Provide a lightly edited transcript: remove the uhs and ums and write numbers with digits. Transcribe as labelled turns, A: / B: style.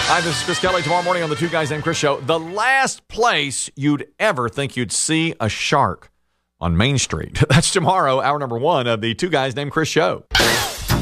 A: Hi, this is Chris Kelly. Tomorrow morning on the Two Guys Named Chris show, the last place you'd ever think you'd see a shark on Main Street. That's tomorrow, hour number 1 of the Two Guys Named Chris show.